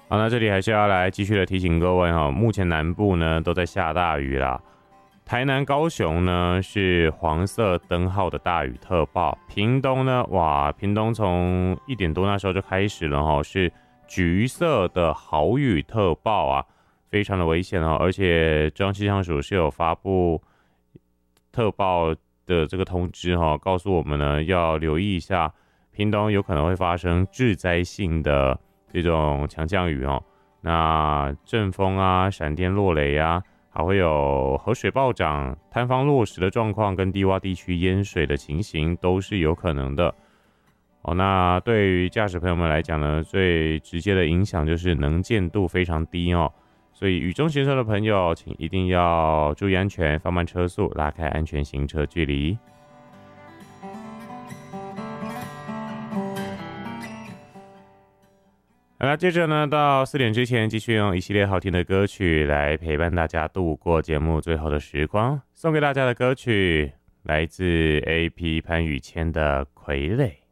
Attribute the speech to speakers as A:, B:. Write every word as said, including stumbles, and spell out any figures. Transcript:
A: 好，那这里还是要来继续的提醒各位哈，目前南部呢都在下大雨啦。台南、高雄呢是黄色灯号的大雨特报，屏东呢，哇，屏东从一点多那时候就开始了哈，是橘色的豪雨特报啊，非常的危险哦。而且中央气象署是有发布特报的这个通知哈，告诉我们呢要留意一下，屏东有可能会发生致灾性的这种强降雨哦。那阵风啊、闪电落雷啊，还会有河水暴涨、坍方落石的状况，跟低洼地区淹水的情形都是有可能的。哦，那对于驾驶朋友们来讲呢，最直接的影响就是能见度非常低哦。所以雨中行车的朋友，请一定要注意安全，放慢车速，拉开安全行车距离。好了，接着呢，到四点之前，继续用一系列好听的歌曲来陪伴大家度过节目最后的时光。送给大家的歌曲来自 A P 潘宇谦的《傀儡》。